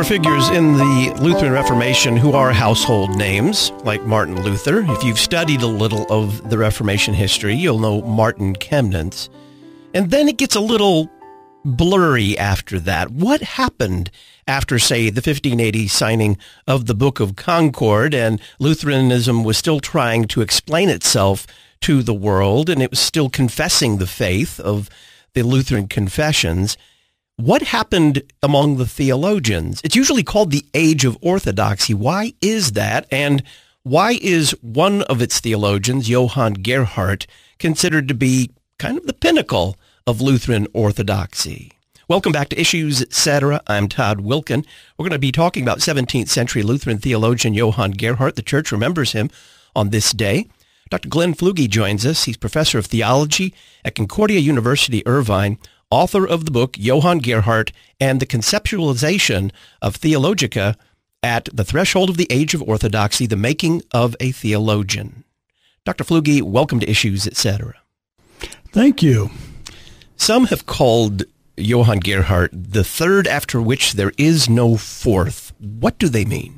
are figures in the Lutheran Reformation who are household names, like Martin Luther. If you've studied a little of the Reformation history, you'll know Martin Chemnitz. And then it gets a little blurry after that. What happened after, say, the 1580 signing of the Book of Concord, and Lutheranism was still trying to explain itself to the world, and it was still confessing the faith of the Lutheran confessions? What happened among the theologians? It's usually called the Age of Orthodoxy. Why is that? And why is one of its theologians, Johann Gerhardt, considered to be kind of the pinnacle of Lutheran orthodoxy? Welcome back to Issues, Etc. I'm Todd Wilken. We're going to be talking about 17th century Lutheran theologian Johann Gerhardt. The church remembers him on this day. Dr. Glenn Fluge joins us. He's professor of theology at Concordia University, Irvine, author of the book Johann Gerhardt and the Conceptualization of Theologica at the Threshold of the Age of Orthodoxy, the Making of a Theologian. Dr. Fluge, welcome to Issues, Etc. Thank you. Some have called Johann Gerhardt the third after which there is no fourth. What do they mean?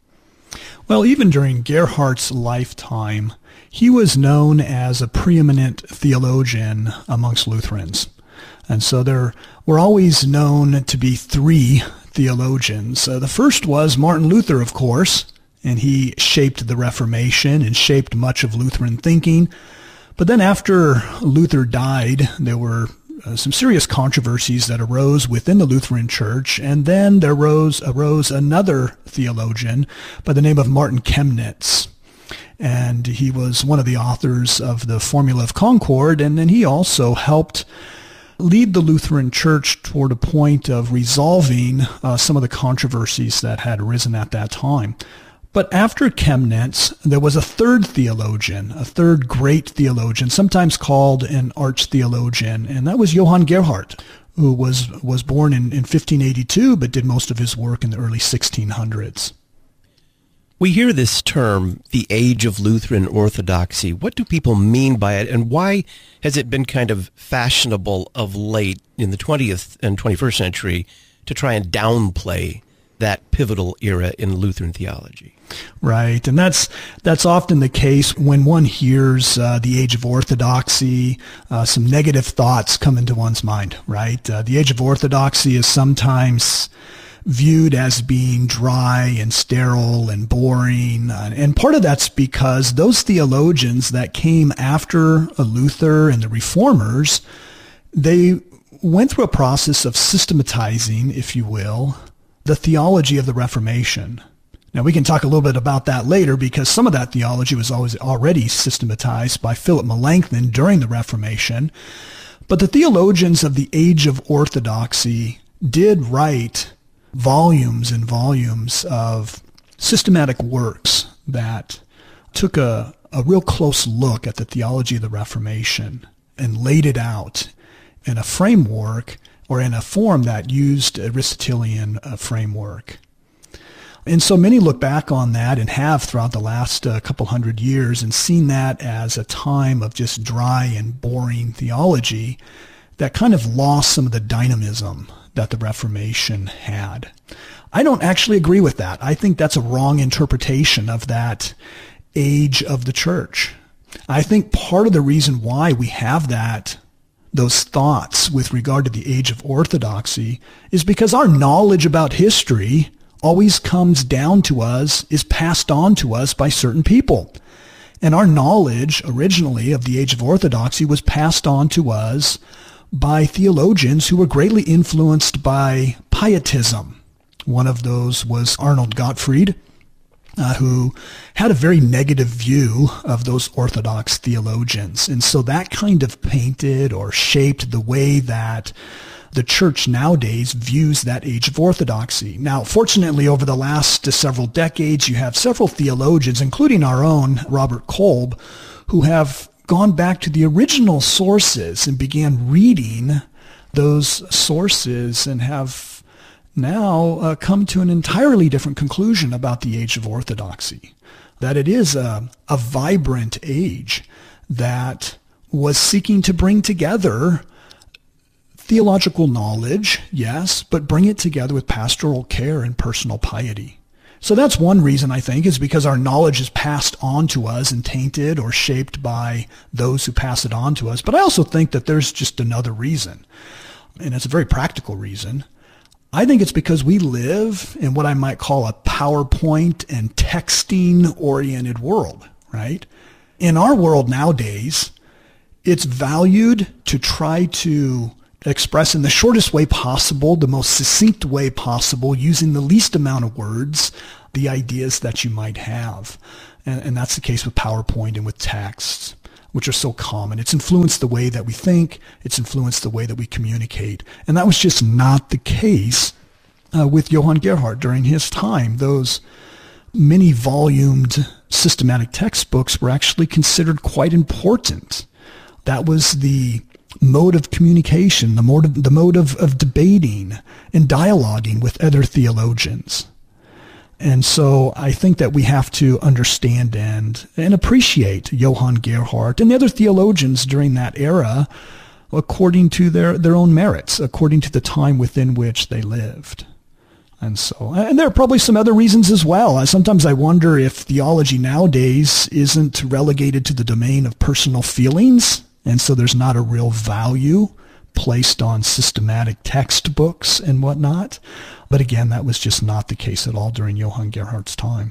Well, even during Gerhardt's lifetime, he was known as a preeminent theologian amongst Lutherans. And so there were always known to be three theologians. The first was Martin Luther, of course, and he shaped the Reformation and shaped much of Lutheran thinking. But then after Luther died, there were some serious controversies that arose within the Lutheran Church, and then there arose another theologian by the name of Martin Chemnitz. And he was one of the authors of the Formula of Concord, and then he also helped lead the Lutheran Church toward a point of resolving some of the controversies that had arisen at that time. But after Chemnitz, there was a third theologian, a third great theologian, sometimes called an arch-theologian, and that was Johann Gerhardt, who was born in 1582, but did most of his work in the early 1600s. We hear this term, the Age of Lutheran Orthodoxy. What do people mean by it, and why has it been kind of fashionable of late in the 20th and 21st century to try and downplay that pivotal era in Lutheran theology? Right, and that's often the case when one hears the Age of Orthodoxy. Some negative thoughts come into one's mind, right? The Age of Orthodoxy is sometimes viewed as being dry and sterile and boring. And part of that's because those theologians that came after Luther and the Reformers, they went through a process of systematizing, if you will, the theology of the Reformation. Now, we can talk a little bit about that later because some of that theology was already systematized by Philip Melanchthon during the Reformation. But the theologians of the Age of Orthodoxy did write volumes and volumes of systematic works that took a real close look at the theology of the Reformation and laid it out in a framework or in a form that used Aristotelian framework. And so many look back on that and have throughout the last couple hundred years and seen that as a time of just dry and boring theology that kind of lost some of the dynamism that the Reformation had. I don't actually agree with that. I think that's a wrong interpretation of that age of the church. I think part of the reason why we have those thoughts with regard to the Age of Orthodoxy is because our knowledge about history always comes down to us, is passed on to us by certain people. And our knowledge originally of the Age of Orthodoxy was passed on to us by theologians who were greatly influenced by Pietism. One of those was Arnold Gottfried, who had a very negative view of those Orthodox theologians. And so that kind of painted or shaped the way that the church nowadays views that Age of Orthodoxy. Now, fortunately, over the last several decades, you have several theologians, including our own Robert Kolb, who have gone back to the original sources and began reading those sources and have now come to an entirely different conclusion about the Age of Orthodoxy, that it is a vibrant age that was seeking to bring together theological knowledge, yes, but bring it together with pastoral care and personal piety. So that's one reason, I think, is because our knowledge is passed on to us and tainted or shaped by those who pass it on to us. But I also think that there's just another reason, and it's a very practical reason. I think it's because we live in what I might call a PowerPoint and texting-oriented world, right? In our world nowadays, it's valued to try to express in the shortest way possible, the most succinct way possible, using the least amount of words, the ideas that you might have. And that's the case with PowerPoint and with texts, which are so common. It's influenced the way that we think. It's influenced the way that we communicate. And that was just not the case with Johann Gerhard during his time. Those many-volumed systematic textbooks were actually considered quite important. That was the mode of communication, the mode of debating and dialoguing with other theologians. And so I think that we have to understand and appreciate Johann Gerhard and the other theologians during that era according to their own merits, according to the time within which they lived. And there are probably some other reasons as well. Sometimes I wonder if theology nowadays isn't relegated to the domain of personal feelings, and so there's not a real value placed on systematic textbooks and whatnot. But again, that was just not the case at all during Johann Gerhard's time.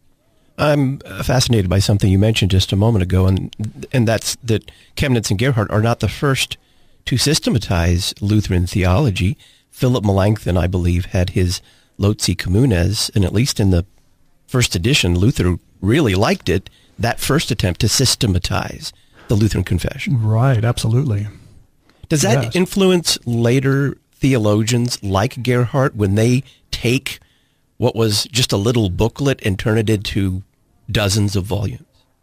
I'm fascinated by something you mentioned just a moment ago, and that's that Chemnitz and Gerhard are not the first to systematize Lutheran theology. Philip Melanchthon, I believe, had his Loci Communes, and at least in the first edition, Luther really liked it, that first attempt to systematize the Lutheran confession. Right, absolutely. Does that influence later theologians like Gerhard when they take what was just a little booklet and turn it into dozens of volumes?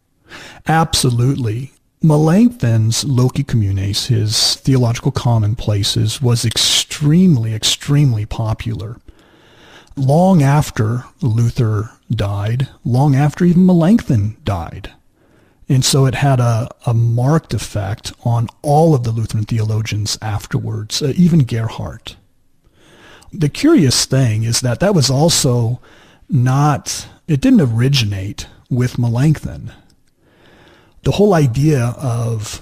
Absolutely. Melanchthon's Loci Communes, his theological commonplaces, was extremely, extremely popular. Long after Luther died, long after even Melanchthon died. And so it had a marked effect on all of the Lutheran theologians afterwards, even Gerhard. The curious thing is that was also it didn't originate with Melanchthon. The whole idea of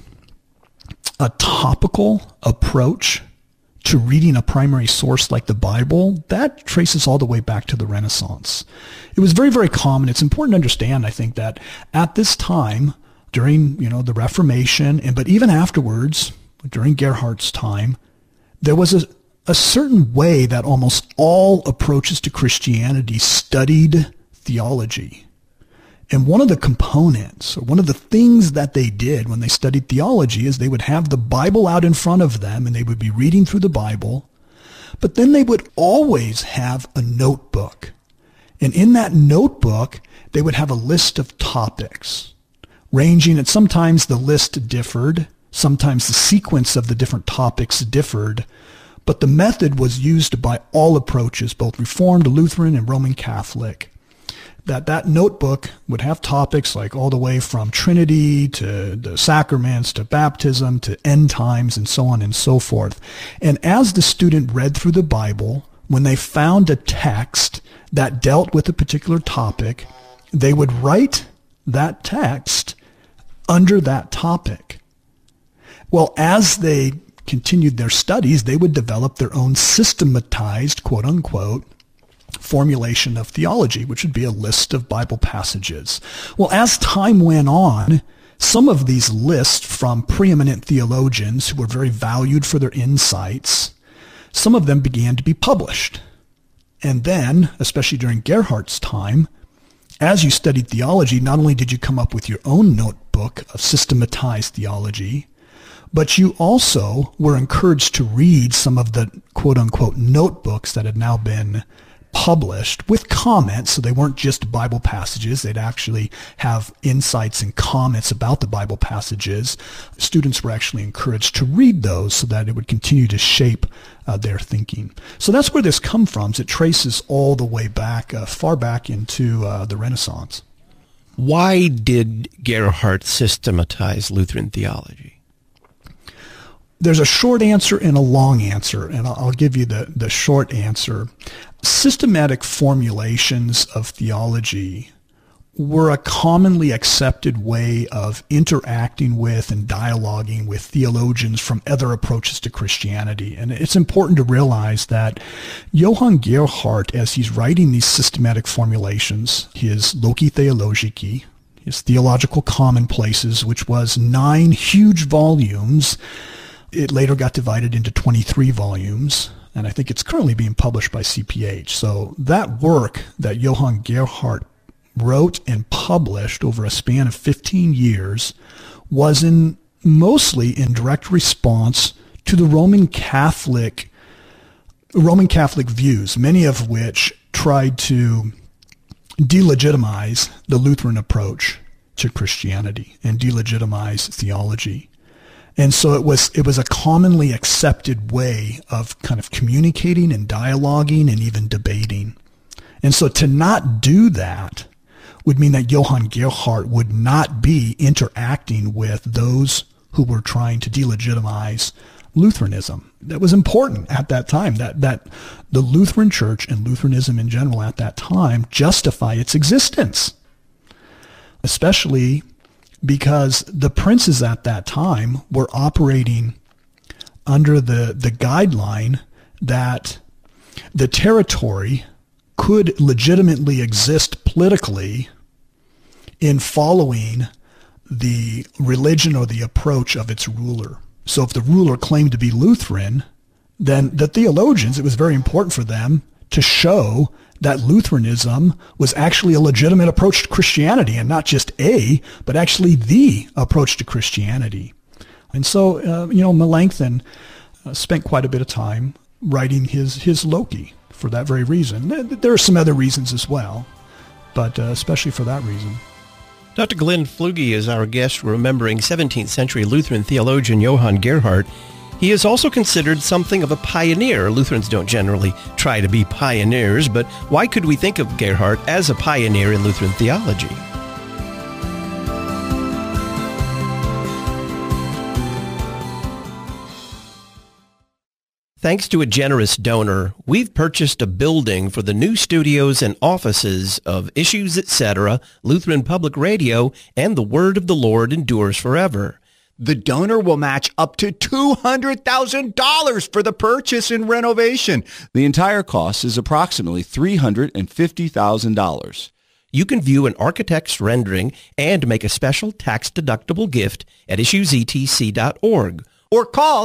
a topical approach to reading a primary source like the Bible, that traces all the way back to the Renaissance. It was very, very common. It's important to understand, I think, that at this time, during the Reformation, but even afterwards, during Gerhard's time, there was a certain way that almost all approaches to Christianity studied theology. And one of the components, or one of the things that they did when they studied theology is they would have the Bible out in front of them and they would be reading through the Bible, but then they would always have a notebook. And in that notebook, they would have a list of topics, ranging, and sometimes the list differed, sometimes the sequence of the different topics differed, but the method was used by all approaches, both Reformed, Lutheran, and Roman Catholic. That notebook would have topics like all the way from Trinity to the sacraments to baptism to end times and so on and so forth. And as the student read through the Bible, when they found a text that dealt with a particular topic, they would write that text under that topic. Well, as they continued their studies, they would develop their own systematized, quote unquote, formulation of theology, which would be a list of Bible passages. Well, as time went on, some of these lists from preeminent theologians who were very valued for their insights, some of them began to be published. And then, especially during Gerhard's time, as you studied theology, not only did you come up with your own notebook of systematized theology, but you also were encouraged to read some of the quote-unquote notebooks that had now been published with comments, so they weren't just Bible passages. They'd actually have insights and comments about the Bible passages. Students were actually encouraged to read those so that it would continue to shape their thinking. So that's where this comes from. It traces all the way back, far back into the Renaissance. Why did Gerhard systematize Lutheran theology? There's a short answer and a long answer, and I'll give you the short answer. Systematic formulations of theology were a commonly accepted way of interacting with and dialoguing with theologians from other approaches to Christianity. And it's important to realize that Johann Gerhardt, as he's writing these systematic formulations, his Loci Theologici, his Theological Commonplaces, which was 9 huge volumes, it later got divided into 23 volumes, and I think it's currently being published by CPH. So that work that Johann Gerhardt wrote and published over a span of 15 years was mostly in direct response to the Roman Catholic views, many of which tried to delegitimize the Lutheran approach to Christianity and delegitimize theology. And so it was a commonly accepted way of kind of communicating and dialoguing and even debating. And so to not do that would mean that Johann Gerhardt would not be interacting with those who were trying to delegitimize Lutheranism. That was important at that time, that the Lutheran Church and Lutheranism in general at that time justify its existence, especially because the princes at that time were operating under the guideline that the territory could legitimately exist politically in following the religion or the approach of its ruler. So if the ruler claimed to be Lutheran, then the theologians, it was very important for them to show that Lutheranism was actually a legitimate approach to Christianity, and not just but actually the approach to Christianity. And so, Melanchthon spent quite a bit of time writing his Loci for that very reason. There are some other reasons as well, but especially for that reason. Dr. Glenn Fluge is our guest, remembering 17th century Lutheran theologian Johann Gerhardt. He is also considered something of a pioneer. Lutherans don't generally try to be pioneers, but why could we think of Gerhardt as a pioneer in Lutheran theology? Thanks to a generous donor, we've purchased a building for the new studios and offices of Issues Etc., Lutheran Public Radio, and The Word of the Lord Endures Forever. The donor will match up to $200,000 for the purchase and renovation. The entire cost is approximately $350,000. You can view an architect's rendering and make a special tax-deductible gift at issuesetc.org. Or call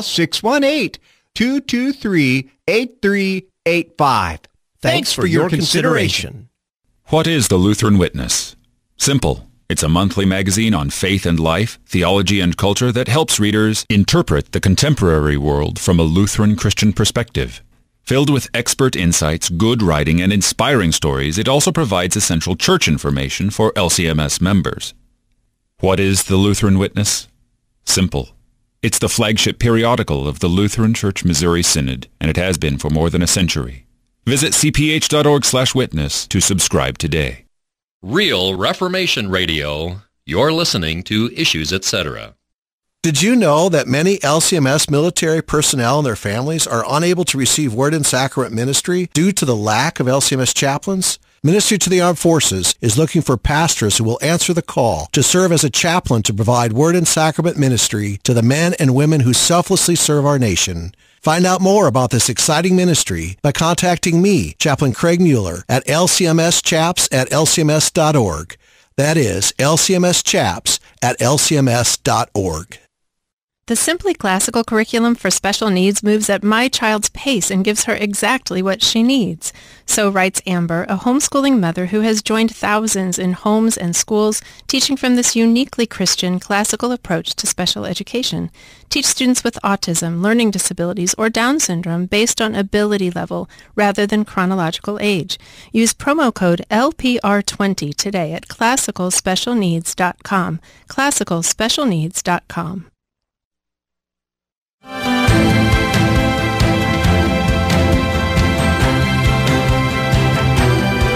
618-223-8385. Thanks for your consideration. What is the Lutheran Witness? Simple. It's a monthly magazine on faith and life, theology and culture that helps readers interpret the contemporary world from a Lutheran Christian perspective. Filled with expert insights, good writing, and inspiring stories, it also provides essential church information for LCMS members. What is the Lutheran Witness? Simple. It's the flagship periodical of the Lutheran Church Missouri Synod, and it has been for more than a century. Visit cph.org/witness to subscribe today. Real Reformation Radio. You're listening to Issues Etc. Did you know that many LCMS military personnel and their families are unable to receive Word and Sacrament ministry due to the lack of LCMS chaplains? Ministry to the Armed Forces is looking for pastors who will answer the call to serve as a chaplain to provide Word and Sacrament ministry to the men and women who selflessly serve our nation. Find out more about this exciting ministry by contacting me, Chaplain Craig Mueller, at lcmschaps@lcms.org. That is lcmschaps@lcms.org. The Simply Classical curriculum for special needs moves at my child's pace and gives her exactly what she needs. So writes Amber, a homeschooling mother who has joined thousands in homes and schools teaching from this uniquely Christian classical approach to special education. Teach students with autism, learning disabilities, or Down syndrome based on ability level rather than chronological age. Use promo code LPR20 today at classicalspecialneeds.com. classicalspecialneeds.com.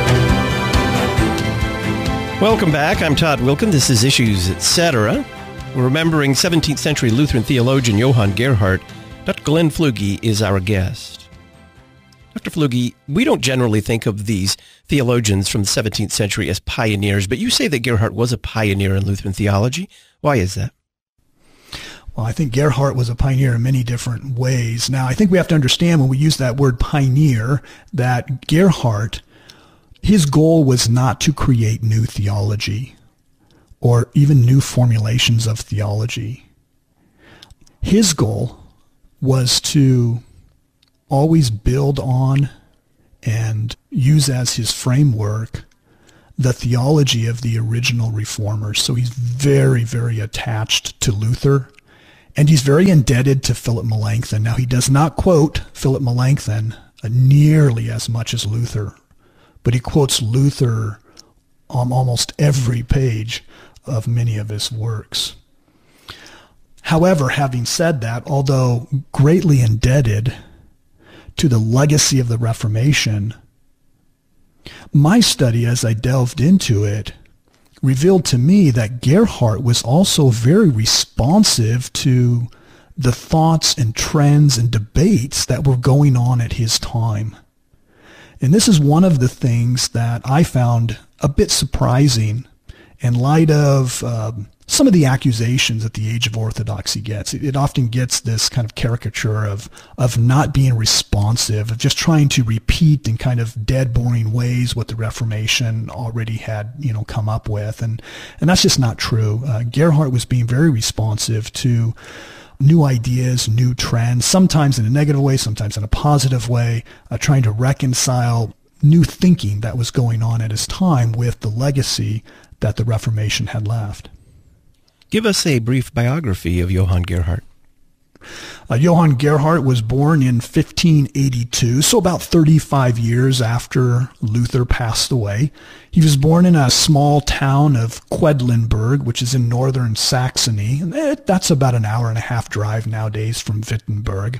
Welcome back. I'm Todd Wilkin. This is Issues Etc. We're remembering 17th century Lutheran theologian Johann Gerhardt. Dr. Glenn Fluge is our guest. Dr. Fluge, we don't generally think of these theologians from the 17th century as pioneers, but you say that Gerhardt was a pioneer in Lutheran theology. Why is that? Well, I think Gerhardt was a pioneer in many different ways. Now, I think we have to understand when we use that word pioneer that Gerhardt, his goal was not to create new theology or even new formulations of theology. His goal was to always build on and use as his framework the theology of the original reformers. So he's very, very attached to Luther, and he's very indebted to Philip Melanchthon. Now, he does not quote Philip Melanchthon nearly as much as Luther, but he quotes Luther on almost every page of many of his works. However, having said that, although greatly indebted to the legacy of the Reformation, my study, as I delved into it, revealed to me that Gerhardt was also very responsive to the thoughts and trends and debates that were going on at his time. And this is one of the things that I found a bit surprising in light of some of the accusations that the Age of Orthodoxy gets. It often gets this kind of caricature of not being responsive, of just trying to repeat in kind of dead, boring ways what the Reformation already had, come up with. And that's just not true. Gerhardt was being very responsive to new ideas, new trends, sometimes in a negative way, sometimes in a positive way, trying to reconcile new thinking that was going on at his time with the legacy that the Reformation had left. Give us a brief biography of Johann Gerhardt. Johann Gerhardt was born in 1582, so about 35 years after Luther passed away. He was born in a small town of Quedlinburg, which is in northern Saxony. That's about an hour and a half drive nowadays from Wittenberg.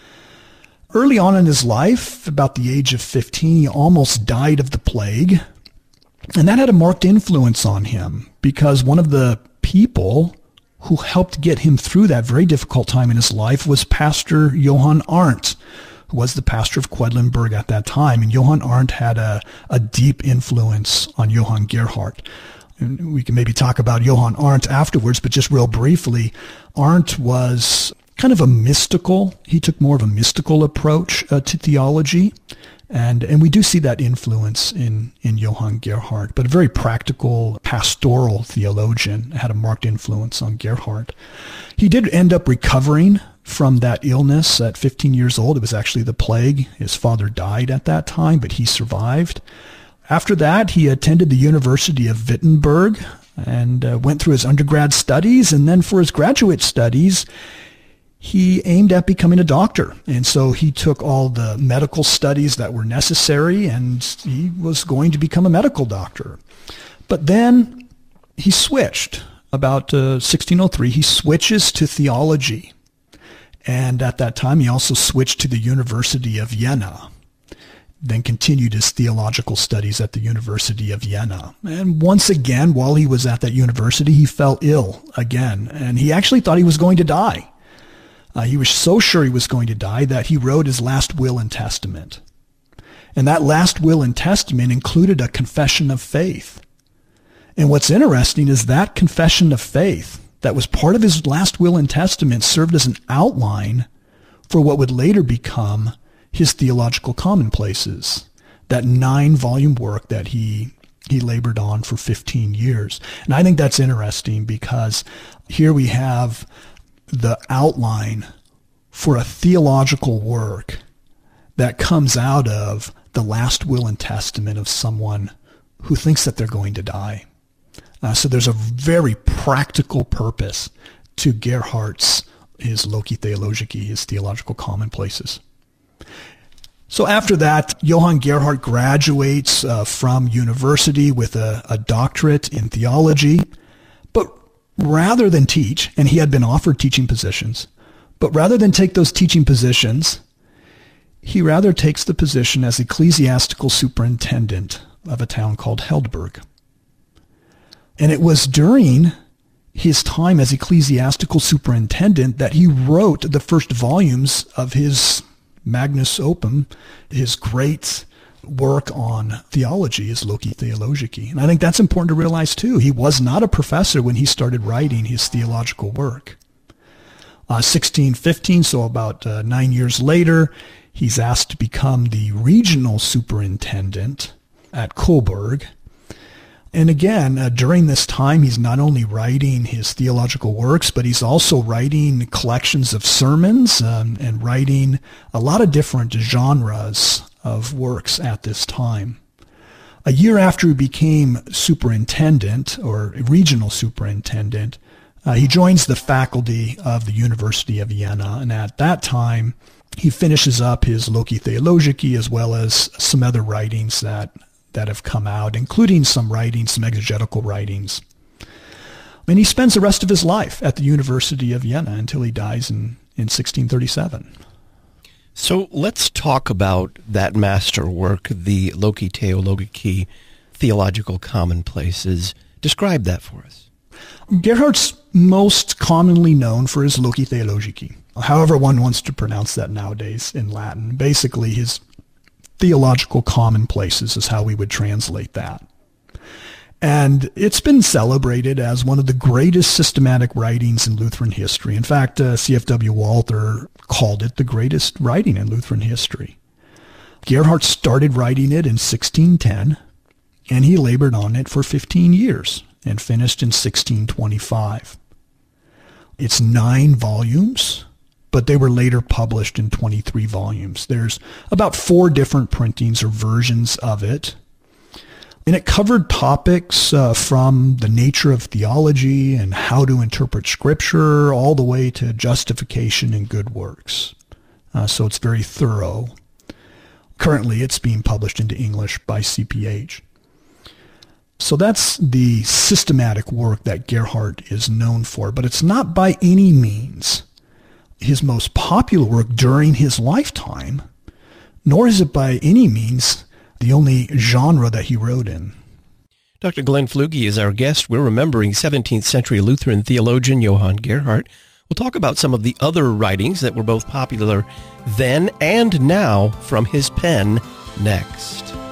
Early on in his life, about the age of 15, he almost died of the plague. And that had a marked influence on him because one of the people who helped get him through that very difficult time in his life was Pastor Johann Arndt, who was the pastor of Quedlinburg at that time. And Johann Arndt had a deep influence on Johann Gerhardt. And we can maybe talk about Johann Arndt afterwards, but just real briefly, Arndt was kind of he took more of a mystical approach to theology. And we do see that influence in Johann Gerhardt, but a very practical pastoral theologian had a marked influence on Gerhardt. He did end up recovering from that illness at 15 years old. It was actually the plague. His father died at that time, but he survived. After that, he attended the University of Wittenberg and went through his undergrad studies, and then for his graduate studies, he aimed at becoming a doctor. And so he took all the medical studies that were necessary, and he was going to become a medical doctor. But then he switched. About 1603, he switches to theology. And at that time, he also switched to the University of Vienna, then continued his theological studies at the University of Vienna. And once again, while he was at that university, he fell ill again. And he actually thought he was going to die. He was so sure he was going to die that he wrote his last will and testament. And that last will and testament included a confession of faith. And what's interesting is that confession of faith that was part of his last will and testament served as an outline for what would later become his Theological Commonplaces, that 9-volume work that he labored on for 15 years. And I think that's interesting because here we have the outline for a theological work that comes out of the last will and testament of someone who thinks that they're going to die. So there's a very practical purpose to Gerhardt's, his Loci Theologici, his Theological Commonplaces. So after that, Johann Gerhardt graduates from university with a doctorate in theology, but rather than teach, and he had been offered teaching positions, but rather than take those teaching positions, he rather takes the position as ecclesiastical superintendent of a town called Heldburg. And it was during his time as ecclesiastical superintendent that he wrote the first volumes of his Magnus Opum, his great work on theology, his Loci Theologici. And I think that's important to realize too. He was not a professor when he started writing his theological work. 1615, so about 9 years later, he's asked to become the regional superintendent at Coburg. And again, during this time, he's not only writing his theological works, but he's also writing collections of sermons and writing a lot of different genres of works at this time. A year after he became superintendent or regional superintendent, he joins the faculty of the University of Vienna. And at that time, he finishes up his Loci Theologici as well as some other writings that have come out, including some exegetical writings. And he spends the rest of his life at the University of Vienna until he dies in 1637. So let's talk about that masterwork, the Loci Theologici, Theological Commonplaces. Describe that for us. Gerhardt's most commonly known for his Loci Theologici, however one wants to pronounce that nowadays in Latin. Basically, his Theological Commonplaces is how we would translate that. And it's been celebrated as one of the greatest systematic writings in Lutheran history. In fact, C.F.W. Walther called it the greatest writing in Lutheran history. Gerhardt started writing it in 1610, and he labored on it for 15 years and finished in 1625. It's 9 volumes, but they were later published in 23 volumes. There's about 4 different printings or versions of it. And it covered topics from the nature of theology and how to interpret Scripture all the way to justification and good works. So it's very thorough. Currently, it's being published into English by CPH. So that's the systematic work that Gerhardt is known for, but it's not by any means his most popular work during his lifetime, nor is it by any means the only genre that he wrote in. Dr. Glenn Fluge is our guest. We're remembering 17th century Lutheran theologian Johann Gerhardt. We'll talk about some of the other writings that were both popular then and now from his pen next.